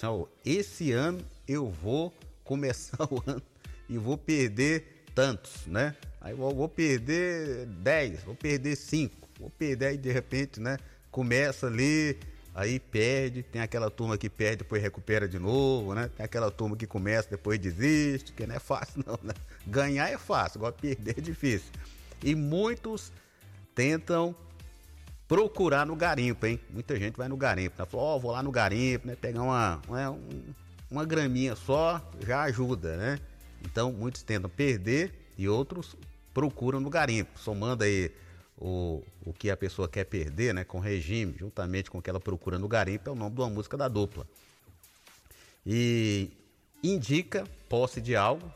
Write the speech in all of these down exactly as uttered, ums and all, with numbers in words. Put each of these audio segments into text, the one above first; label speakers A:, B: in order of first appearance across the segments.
A: assim, ó, esse ano eu vou começar o ano e vou perder tantos, né? Aí eu vou perder dez, vou perder cinco, vou perder aí de repente, né? Começa ali, aí perde, tem aquela turma que perde, depois recupera de novo, né? Tem aquela turma que começa, depois desiste, que não é fácil não, né? Ganhar é fácil, agora perder é difícil. E muitos tentam procurar no garimpo, hein? Muita gente vai no garimpo, né? Fala, ó, oh, vou lá no garimpo, né? Pegar uma, uma, uma graminha só, já ajuda, né? Então, muitos tentam perder e outros procuram no garimpo, somando aí o, o que a pessoa quer perder, né? Com regime, juntamente com o que ela procura no garimpo, é o nome de uma música da dupla. E indica posse de algo,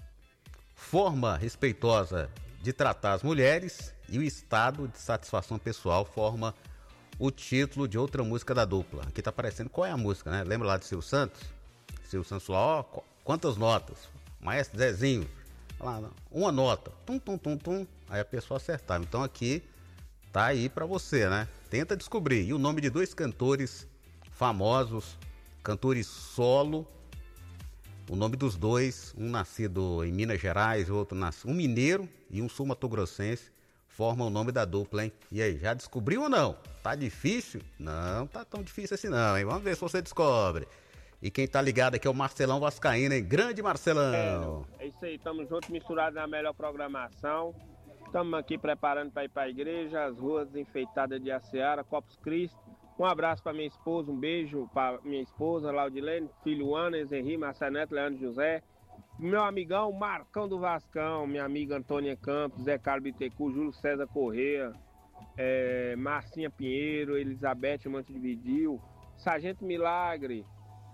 A: forma respeitosa de tratar as mulheres e o estado de satisfação pessoal forma o título de outra música da dupla. Aqui tá aparecendo qual é a música, né? Lembra lá de Silvio Santos? Silvio Santos falou, ó, oh, quantas notas? Maestro Zezinho, lá, uma nota, tum, tum, tum, tum, aí a pessoa acertava. Então aqui tá aí pra você, né? Tenta descobrir. E o nome de dois cantores famosos, cantores solo, o nome dos dois, um nascido em Minas Gerais, outro nascido, um mineiro e um sul-mato-grossense, formam o nome da dupla, hein? E aí, já descobriu ou não? Tá difícil? Não, tá tão difícil assim não, hein? Vamos ver se você descobre. E quem tá ligado aqui é o Marcelão Vascaíno, hein? Grande Marcelão!
B: É, é isso aí, tamo juntos, misturados na melhor programação. Estamos aqui preparando para ir para a igreja, as ruas enfeitadas de Aceara, Corpus Christi. Um abraço para minha esposa, um beijo para minha esposa, Laudilene, filho Ana, Henri, Marcelo Neto, Leandro José. Meu amigão Marcão do Vascão, minha amiga Antônia Campos, Zé Carlos Bittencourt, Júlio César Corrêa, é, Marcinha Pinheiro, Elizabeth Montevidil, Sargento Milagre,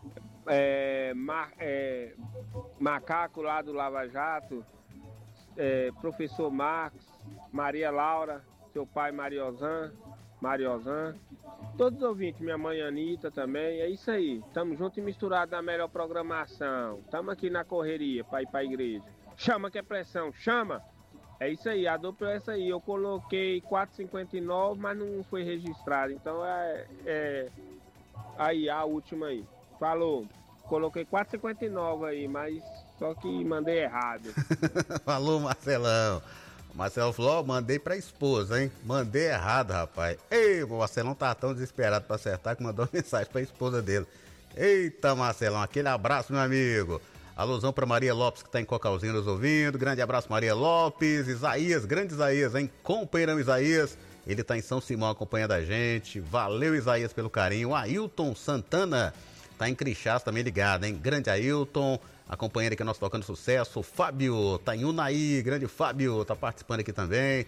B: é, Mar, é, Macaco lá do Lava Jato, é, Professor Marcos, Maria Laura, seu pai Mariozan, Mariozan, todos os ouvintes, minha mãe Anitta também, é isso aí, tamo junto e misturado na melhor programação, tamo aqui na correria pra ir pra igreja, chama que é pressão, chama, é isso aí, a dupla é essa aí, eu coloquei quatro e cinquenta e nove, mas não foi registrado, então é, é aí, a última aí, falou, coloquei quatro e cinquenta e nove aí, mas só que mandei errado.
A: Falou, Marcelão. O Marcelão falou, ó, mandei pra esposa, hein? Mandei errado, rapaz. Ei, o Marcelão tá tão desesperado pra acertar que mandou uma mensagem pra esposa dele. Eita, Marcelão, aquele abraço, meu amigo. Alusão pra Maria Lopes, que tá em Cocalzinho nos ouvindo. Grande abraço, Maria Lopes. Isaías, grande Isaías, hein? Companheirão Isaías. Ele tá em São Simão acompanhando a gente. Valeu, Isaías, pelo carinho. Ailton Santana tá em Crixás também ligado, hein? Grande Ailton, acompanhando aqui nós tocando sucesso. O Fábio tá em Unaí, grande Fábio, tá participando aqui também.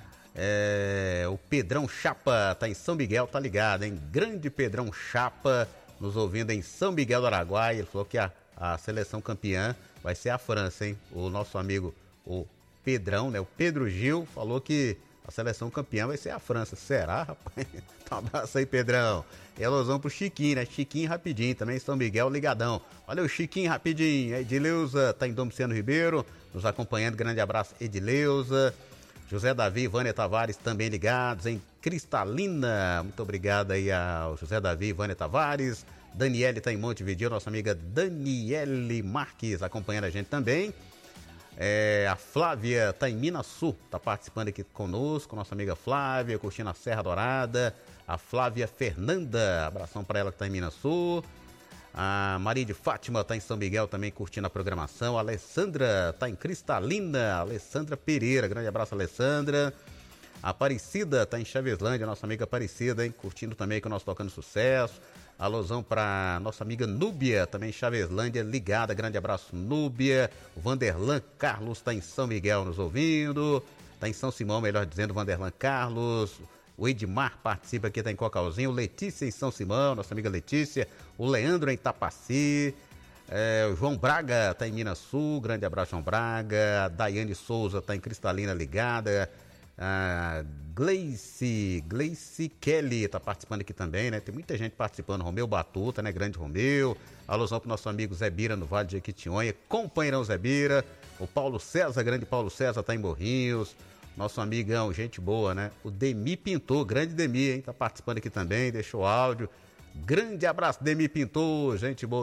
A: É, o Pedrão Chapa tá em São Miguel, tá ligado, hein? Grande Pedrão Chapa, nos ouvindo em São Miguel do Araguaia. Ele falou que a, a seleção campeã vai ser a França, hein? O nosso amigo, o Pedrão, né? O Pedro Gil, falou que a seleção campeã vai ser a França. Será, rapaz? Um abraço aí, Pedrão. E alusão pro Chiquinho, né? Chiquinho rapidinho, também São Miguel ligadão. Valeu, Chiquinho rapidinho. Edileuza tá em Domiciano Ribeiro, nos acompanhando. Grande abraço, Edileuza. José Davi e Vânia Tavares também ligados em Cristalina. Muito obrigado aí ao José Davi e Vânia Tavares. Daniele tá em Montevideo, nossa amiga Daniele Marques acompanhando a gente também. É, a Flávia tá em Minas Sul, tá participando aqui conosco, nossa amiga Flávia, curtindo a Serra Dourada. A Flávia Fernanda, abração para ela que tá em Minas Sul. A Maria de Fátima tá em São Miguel também curtindo a programação. A Alessandra tá em Cristalina, a Alessandra Pereira, grande abraço, Alessandra. A Aparecida tá em Chaveslândia, nossa amiga Aparecida, hein, curtindo também com o nosso Tocando Sucesso. Alusão para nossa amiga Núbia, também em Chaveslândia, ligada, grande abraço, Núbia. O Vanderlan Carlos está em São Miguel nos ouvindo, está em São Simão, melhor dizendo, Vanderlan Carlos. O Edmar participa aqui, está em Cocalzinho. Letícia em São Simão, nossa amiga Letícia. O Leandro em Tapaci. É, o João Braga está em Minas Sul, grande abraço, João Braga. A Daiane Souza está em Cristalina ligada. A Gleice, Gleice Kelly tá participando aqui também, né? Tem muita gente participando. Romeu Batuta, né? Grande Romeu. Alusão pro nosso amigo Zé Bira no Vale de Jequitinhonha. Companheirão Zé Bira. O Paulo César, grande Paulo César, tá em Morrinhos. Nosso amigão, gente boa, né? O Demi Pintor, grande Demi, hein? Tá participando aqui também, deixou áudio. Grande abraço, Demi Pintor, gente boa.